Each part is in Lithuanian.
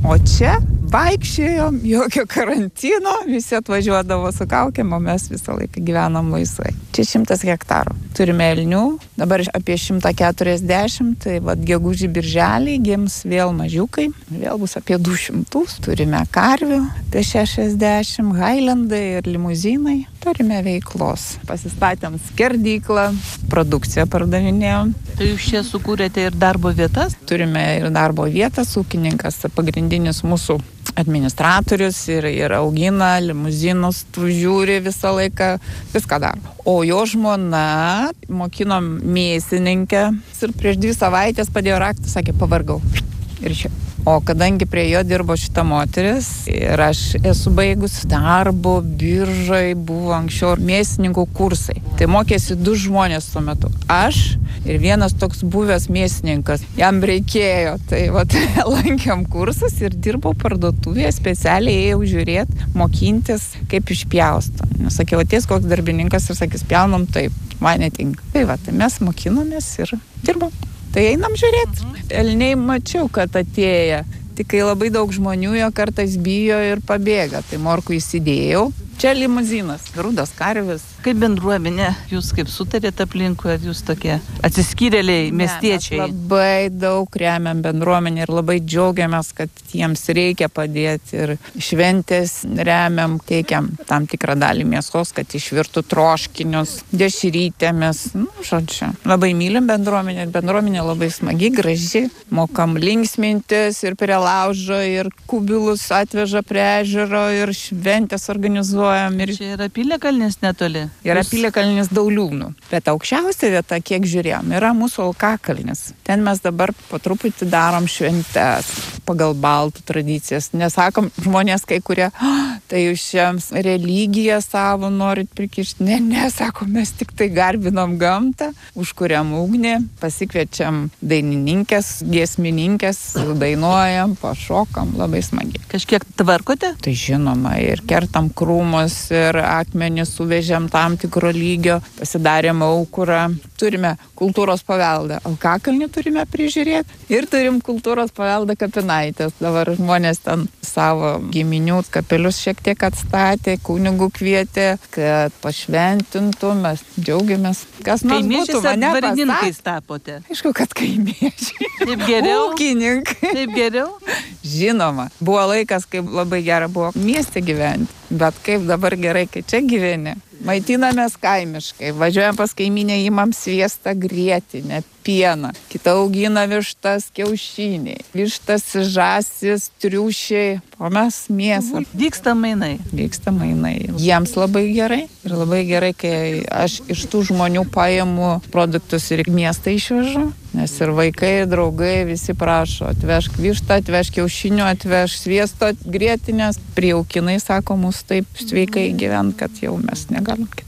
O čia vaikščiojom, jokio karantino, visi atvažiuodavo su kaukėm, o mes visą laiką gyvenam laisvai. Čia 100 hektarų. Turime elnių, dabar apie 140, tai gegužį birželį gims vėl mažiukai, vėl bus apie 200. Turime karvių apie 60, Highlandai ir limuzinai. Turime veiklos. Pasistatėm skerdyklą, produkciją pardavinėjom. Tai jūs čia sukūrėte ir darbo vietas? Turime ir darbo vietas, ūkininkas pagrindinis mūsų administratorius ir augina limuzinus, žiūri visą laiką, viską daro. O jo žmona mokinom mėsininkę ir prieš 2 savaitės padėjo raktą, sakė, pavargau. Ir čia. O kadangi prie jo dirbo šita moteris ir aš esu baigus darbo biržai, buvo anksčiau mėsininkų kursai. Tai mokėsi 2 žmonės tuo metu. Aš ir vienas toks buvęs mėsininkas. Jam reikėjo. Tai lankėm kursus ir dirbau parduotuvėje, specialiai ėjau žiūrėti, mokintis, kaip išpjausto. Nesakiau, ateis koks darbininkas ir sakys, pjaunam taip, man netinka. Tai mes mokinomės ir dirbom. Tai einam žiūrėti. Elniai mačiau, kad atėję. Tik kai labai daug žmonių jo kartais bijo ir pabėga. Tai morkų įsidėjau. Čia limuzinas, rudas karvis. Kaip bendruomenė, jūs kaip sutarėt aplinkui, ar jūs tokie atsiskyrėliai, miestiečiai? Mes labai daug remiam bendruomenę ir labai džiaugiamės, kad jiems reikia padėti. Ir šventės remiam, teikiam tam tikrą dalį mėsos, kad išvirtų troškinius, dešrytėmis. Žodžiu, labai mylim bendruomenę. Bendruomenė labai smagi, graži. Mokam linksmintis ir prie laužo, ir kubilus atveža prie ežero, ir šventės organizuoja. Čia yra Piliakalnis netoli? Yra Piliakalnis Dauliūnų. Bet aukščiausia vieta, kiek žiūrėjom, yra mūsų Alkakalnis. Ten mes dabar po truputį darom šventes pagal baltų tradicijas. Nesakom žmonės kai kurie, tai jūs šiems religiją savo norit prikišti. Ne, sakom, mes tik tai garbinam gamtą, užkuriam ugnį, pasikviečiam dainininkės, giesmininkės, dainuojam, pašokam, labai smagiai. Kažkiek tvarkote? Tai žinoma, ir kertam krūmus, ir akmenys suvežėm tam tikro lygio, pasidarėm aukurą. Turime kultūros paveldą. Alkakalnį turime prižiūrėti ir turim kultūros paveldą Kapinaitės. Dabar žmonės ten savo giminių kapelius šiek tiek atstatė, kunigų kvietė, kad pašventintų, mes džiaugiamės. Kas nors būtų mane dvarininkais tapote? Aišku, kad kaimiečiai. Taip geriau? Ūkininkai. Taip geriau? Žinoma, buvo laikas, kai labai gera buvo mieste gyventi, bet kaip dabar gerai, kai čia gyveni. Maitinamės kaimiškai, važiuojam pas kaiminę, imam sviestą grietinę, pieną. Kita augina vištas, kiaušiniai, vištas, žąsis, triušiai, o mes mėsą. Vyksta mainai. Vyksta mainai. Jiems labai gerai. Ir labai gerai, kai aš iš tų žmonių paimu produktus ir miestą išvežu. Nes ir vaikai, ir draugai visi prašo, atvežk vištą, atvežk kiaušinių, atvežk sviesto, grietinės. Prijaukinai, sako, mus taip sveikai gyvent, kad jau mes negalim kitaip.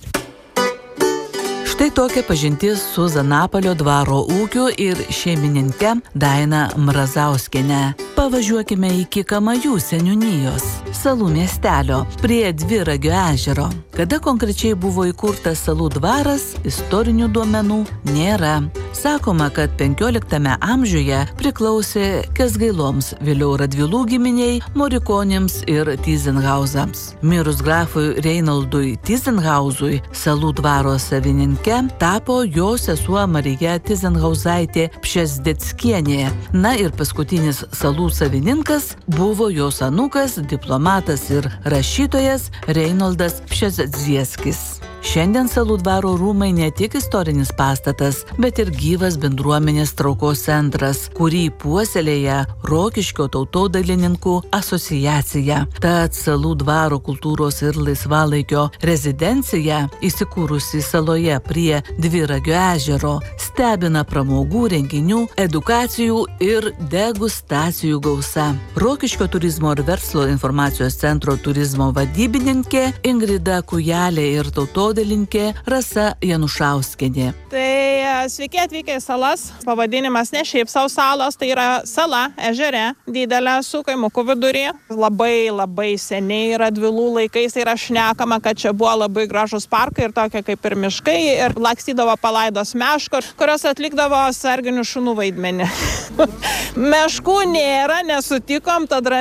Štai tokia pažintis su Zanapalio dvaro ūkiu ir šeimininke Daina Mrazauskiene. Pavažiuokime iki Kamajų seniūnijos, salų miestelio, prie Dviragio ežero. Kada konkrečiai buvo įkurtas salų dvaras, istorinių duomenų nėra. Sakoma, kad 15 amžiuje priklausė Kęsgailoms, vėliau Radvilų giminiai, Morikonims ir Tyzenhauzams. Mirus grafui Reinaldui Tyzenhauzui, salų dvaro savininke tapo jo sesuo Marija Tyzenhauzaitė Pšezdeckienė. Na ir paskutinis salų savininkas buvo jos anūkas, diplomatas ir rašytojas Reinoldas Pšezdzieskis. Šiandien salų dvaro rūmai ne tik istorinis pastatas, bet ir gyvas bendruomenės traukos centras, kurį puoselėja Rokiškio tautodailininkų asociacija. Tad salų dvaro kultūros ir laisvalaikio rezidencija, įsikūrusi saloje prie Dviragio ežero, stebina pramogų renginių, edukacijų ir degustacijų gausa. Rokiškio turizmo ir verslo informacijos centro turizmo vadybininkė Ingrida Kujelė ir tautodalininkė Rasa Janušauskienė. Tai sveiki atvykę į salas. Pavadinimas ne šiaip savo salos, tai yra sala ežere, didelė su kaimuku vidury. Labai seniai Radvilų laikais yra šnekama, kad čia buvo labai gražus parkai ir tokie kaip ir miškai ir lakstydavo palaidos meškos, kurios atlikdavo sarginių šunų vaidmenį. Meškų nėra, nesutikom, tada